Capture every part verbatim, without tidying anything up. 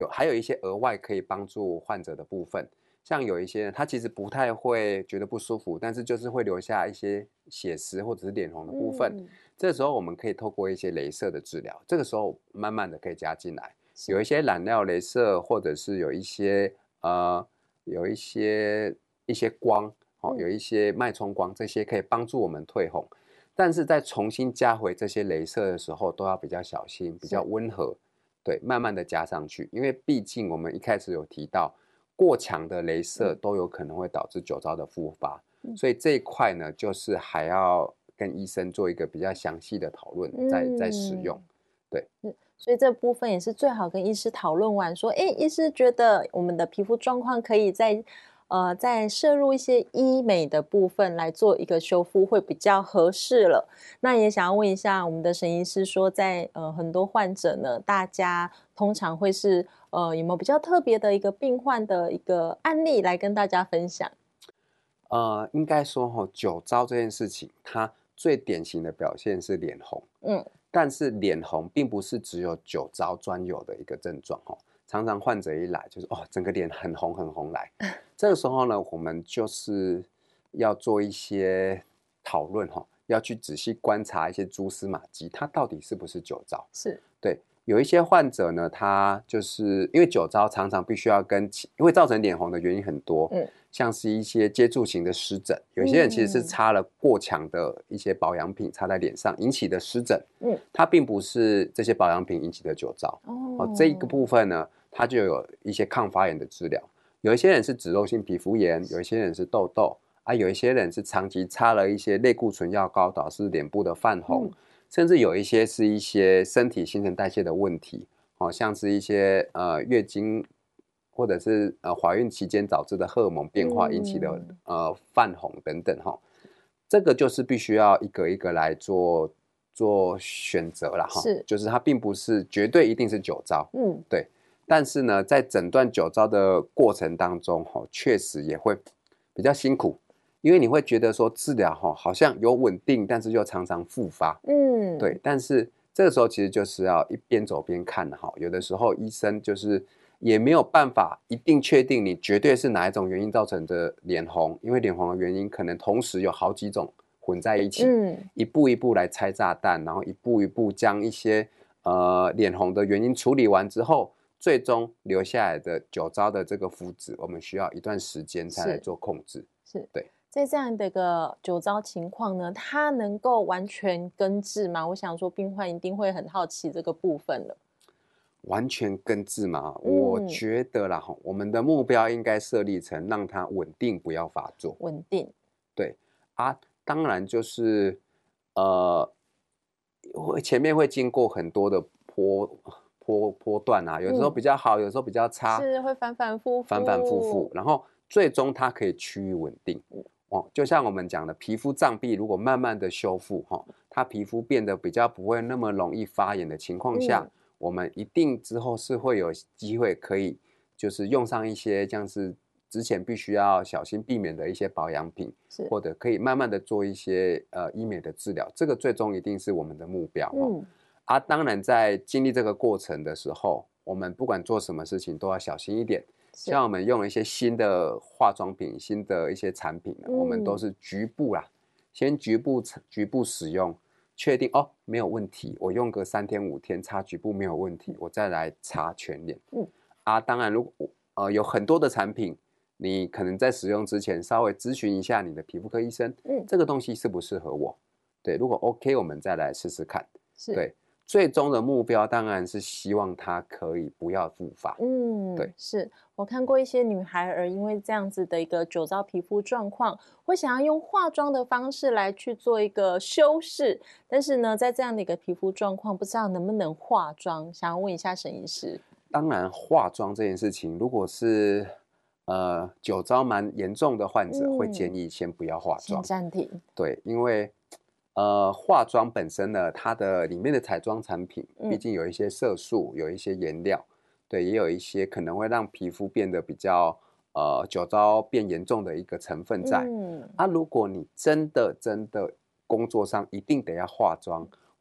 有还有一些额外可以帮助患者的部分，像有一些人他其实不太会觉得不舒服，但是就是会留下一些血丝或者是脸红的部分， 嗯， 这时候我们可以透过一些雷射的治疗，这个时候慢慢的可以加进来，有一些染料雷射，或者是有一些呃有一些一些光，哦，有一些脉冲光，这些可以帮助我们退红。但是在重新加回这些雷射的时候，都要比较小心，比较温和，对，慢慢的加上去，因为毕竟我们一开始有提到，过强的雷射都有可能会导致酒糟的复发， 嗯、 所以这一块呢，就是还要跟医生做一个比较详细的讨论，再再使用，对。 嗯，所以这部分也是最好跟医师讨论完，说，哎，医师觉得我们的皮肤状况可以在呃，再摄入一些医美的部分来做一个修复，会比较合适了。那也想要问一下我们的沈医师说，在呃很多患者呢，大家通常会是呃有没有比较特别的一个病患的一个案例来跟大家分享？ 呃，应该说哈、哦，酒糟这件事情，它最典型的表现是脸红。 嗯， 但是脸红并不是只有酒糟专有的一个症状哦。常常患者一来就是哦，整个脸很红很红来，这个时候呢，我们就是要做一些讨论哈，要去仔细观察一些蛛丝马迹，它到底是不是酒糟？ 是， 对，有一些患者呢，他就是因为酒糟常常必须要跟其，因为造成脸红的原因很多， 嗯， 像是一些接触型的湿疹，有些人其实是擦了过强的一些保养品擦在脸上引起的湿疹， 嗯， 它并不是这些保养品引起的酒糟，哦，这一个部分呢，它就有一些抗发炎的治疗。有一些人是脂漏性皮肤炎，有一些人是痘痘啊，有一些人是长期擦了一些类固醇药膏，导致脸部的泛红。嗯，甚至有一些是一些身体新陈代谢的问题，哦，像是一些呃月经或者是呃怀孕期间导致的荷尔蒙变化引起的、嗯、呃泛红等等哈、哦，这个就是必须要一个一个来做做选择啦哈，是，就是它并不是绝对一定是酒糟，嗯，对，但是呢，在诊断酒糟的过程当中哈、哦，确实也会比较辛苦。因为你会觉得说治疗哈好像有稳定，但是又常常复发，嗯，对。但是这个时候其实就是要一边走边看哈，有的时候医生就是也没有办法一定确定你绝对是哪一种原因造成的脸红，因为脸红的原因可能同时有好几种混在一起，嗯，一步一步来拆炸弹，然后一步一步将一些呃脸红的原因处理完之后，最终留下来的酒糟的这个肤质，我们需要一段时间才来做控制，是，是对。 在这样的一个酒糟情况呢，它能够完全根治吗？我想说，病患一定会很好奇这个部分了。 完全根治嘛？嗯、我觉得啦，我们的目标应该设立成让它稳定，不要发作。 稳定， 对啊，当然就是呃，前面会经过很多的波波波段啊，有时候比较好，嗯、有时候比较差， 是会反反复复， 反反复复，然后最终它可以趋于稳定。哦，就像我们讲的，皮肤障壁如果慢慢的修复，哈、哦，它皮肤变得比较不会那么容易发炎的情况下，嗯、我们一定之后是会有机会可以，就是用上一些像是之前必须要小心避免的一些保养品，或者可以慢慢的做一些呃医美的治疗，这个最终一定是我们的目标。嗯，啊，当然在经历这个过程的时候，我们不管做什么事情都要小心一点。像我们用了一些新的化妆品、新的一些产品，嗯、我们都是局部啦，先局部局部使用，确定哦没有问题，我用个三天五天擦局部没有问题，我再来擦全脸。嗯，啊，当然如果呃有很多的产品，你可能在使用之前稍微咨询一下你的皮肤科医生，嗯，这个东西适不适合我？对，如果 OK， 我们再来试试看。是，对。最终的目标当然是希望它可以不要复发。嗯，对， 是我看过一些女孩儿，因为这样子的一个酒糟皮肤状况，会想要用化妆的方式来去做一个修饰，但是呢，在这样的一个皮肤状况，不知道能不能化妆？想要问一下沈医师。 当然，化妆这件事情，如果是呃酒糟蛮严重的患者，嗯、会建议先不要化妆， 先暂停。 对，因为。呃，化妆本身呢，它的里面的彩妆产品，毕竟有一些色素，有一些颜料，对，也有一些可能会让皮肤变得比较呃酒糟变严重的一个成分在。嗯，啊，如果你真的真的工作上一定得要化妆，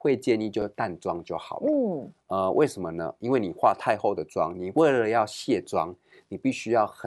会建议就淡妆就好了。嗯，呃，为什么呢？因为你化太厚的妆，你为了要卸妆，你必须要很